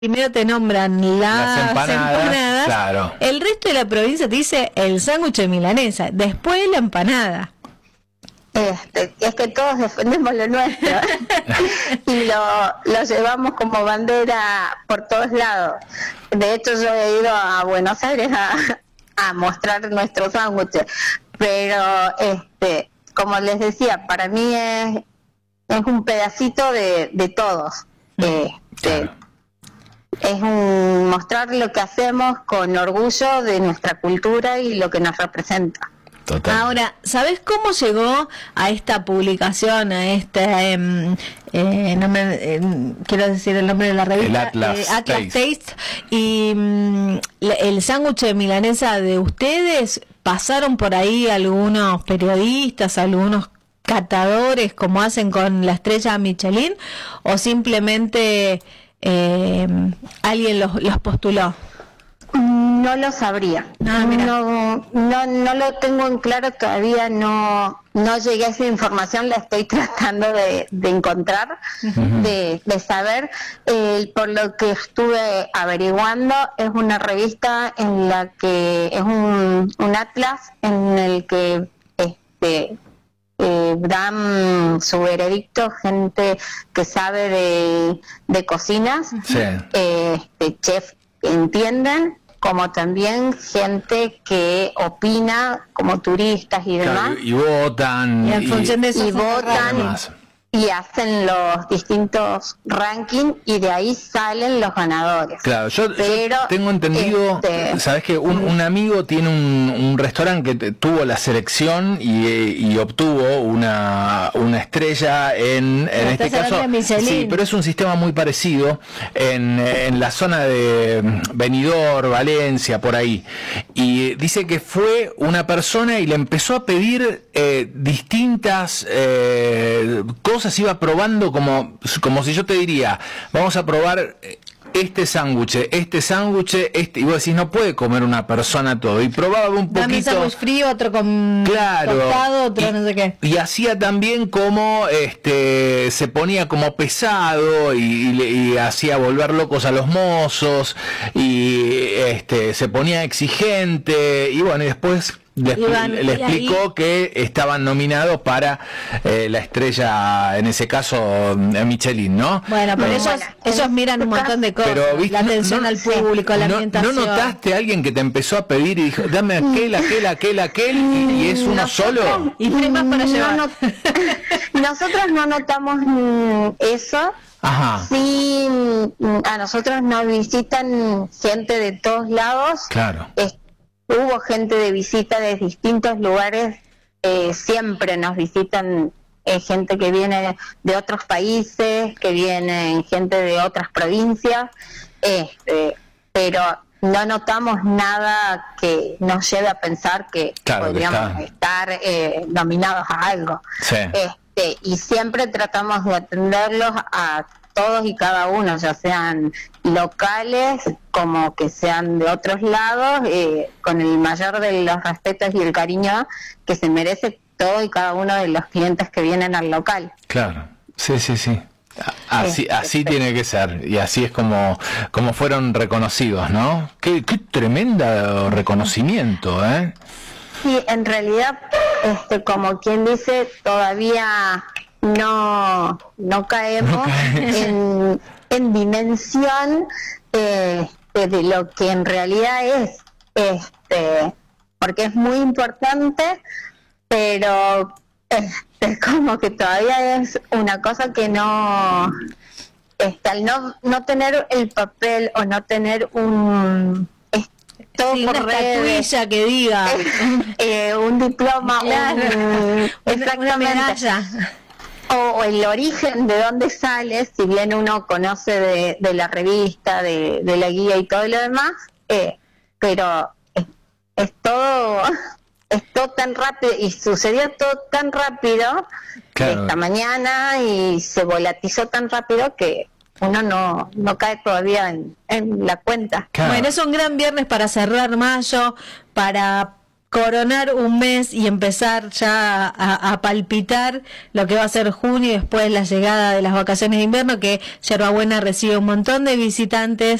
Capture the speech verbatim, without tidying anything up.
primero te nombran las, Las empanadas, empanadas, claro. El resto de la provincia te dice el sándwich de milanesa, después la empanada. Este, es que todos defendemos lo nuestro y lo, lo llevamos como bandera por todos lados. De hecho, yo he ido a Buenos Aires a, a mostrar nuestros sándwiches, pero este, como les decía, para mí es, es un pedacito de, de todos. Este, Claro. Es un mostrar lo que hacemos con orgullo de nuestra cultura y lo que nos representa. Total. Ahora, ¿sabés cómo llegó a esta publicación, a este, eh, eh, no me, eh, quiero decir el nombre de la revista? El Atlas eh, Atlas Taste. Taste, y mm, el sándwich de milanesa de ustedes, ¿pasaron por ahí algunos periodistas, algunos catadores, como hacen con la estrella Michelin, o simplemente eh, alguien los, los postuló? No lo sabría. Ah, mira. no, no, no lo tengo en claro todavía. No, no llegué a esa información. La estoy tratando de, de encontrar, uh-huh. de, de saber. Eh, por lo que estuve averiguando, es una revista en la que es un, un atlas en el que este eh, dan su veredicto gente que sabe de, de cocinas, sí. eh, de chef que entienden, como también gente que opina, como turistas y demás. Claro, y, y votan. Y en función de eso y votan demás. Y hacen los distintos rankings y de ahí salen los ganadores. Claro, yo, Pero, yo tengo entendido, este, sabes que un, un amigo tiene un, un restaurante que te, tuvo la selección y, y obtuvo una, una estrella en, en este caso. Sí, pero es un sistema muy parecido en, en la zona de Benidorm, Valencia, por ahí. Y dice que fue una persona y le empezó a pedir eh, distintas eh, cosas. Iba probando como, como si yo te diría, vamos a probar este sándwich, este sándwich, este, y vos decís, no puede comer una persona todo, y probaba un poquito. Dame sándwich frío, otro con claro, tostado, otro y, no sé qué. Y hacía también como, este, se ponía como pesado, y, y, y hacía volver locos a los mozos, y este, se ponía exigente, y bueno, y después Le, Iván, le explicó ahí que estaban nominados para eh, la estrella, en ese caso Michelin, ¿no? Bueno, pero no. ellos, ellos miran un montón de cosas, pero, ¿viste? La atención no, al público, la no, ambientación. ¿No notaste a alguien que te empezó a pedir y dijo, dame aquel, aquel, aquel, aquel, y, y es uno nosotros, solo? Y más para llevar. No, no, nosotros no notamos eso. Ajá. Sí, a nosotros nos visitan gente de todos lados. Claro. Es, Hubo gente de visita de distintos lugares, eh, siempre nos visitan eh, gente que viene de otros países, que viene gente de otras provincias, este, pero no notamos nada que nos lleve a pensar que claro, podríamos que estar eh, nominados a algo. Sí. Este, y siempre tratamos de atenderlos a todos y cada uno, ya sean locales como que sean de otros lados, eh, con el mayor de los respetos y el cariño que se merece todo y cada uno de los clientes que vienen al local. Claro, sí, sí, sí. Así, así tiene que ser, y así es como, como fueron reconocidos, ¿no? Qué, qué tremendo reconocimiento, ¿eh? Sí, en realidad, este, como quien dice, todavía no, no caemos no en, en dimensión eh, de lo que en realidad es, este, porque es muy importante, pero este, como que todavía es una cosa que no, este, al no, no tener el papel o no tener un... todo sí, por una redes, estatuilla que diga eh, un diploma, claro, un, una medalla. O, o el origen de dónde sale, si bien uno conoce de, de la revista, de, de la guía y todo lo demás, eh, pero es, es todo es todo tan rápido y sucedió todo tan rápido claro. esta mañana y se volatizó tan rápido que uno no, no cae todavía en, en la cuenta. Claro. Bueno, es un gran viernes para cerrar mayo, para coronar un mes y empezar ya a, a palpitar lo que va a ser junio y después la llegada de las vacaciones de invierno, que Yerbabuena recibe un montón de visitantes